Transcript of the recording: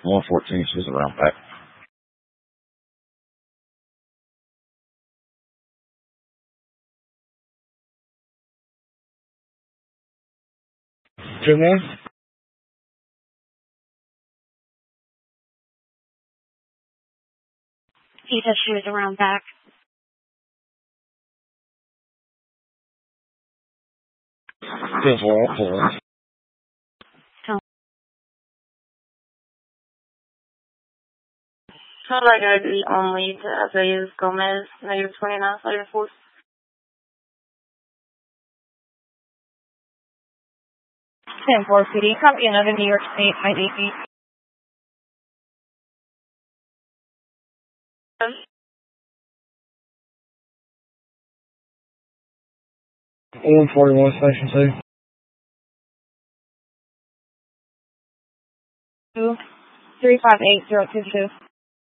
114, she's around back. Good morning. He said she was around back. Good for How do I go on lead to Isaiah Gomez, negative 29, negative 4? 10-4 PD. Copy another New York State, might be feet. 141, station 2. 2 358 022.